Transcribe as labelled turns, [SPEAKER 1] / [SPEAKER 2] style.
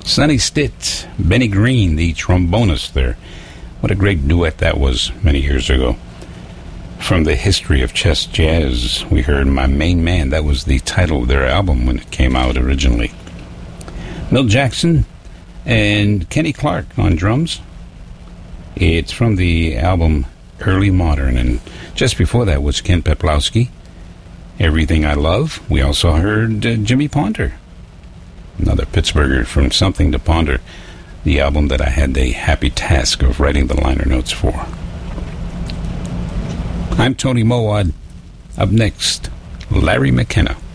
[SPEAKER 1] Sonny Stitt, Benny Green, the trombonist there. What a great duet that was many years ago. From the history of chess jazz, we heard My Main Man. That was the title of their album when it came out originally. Milt Jackson and Kenny Clark on drums. It's from the album Early Modern. And just before that was Ken Peplowski, Everything I Love. We also heard Jimmy Ponder, another Pittsburgher, from Something to Ponder, the album that I had the happy task of writing the liner notes for. I'm Tony Mowat. Up next, Larry McKenna.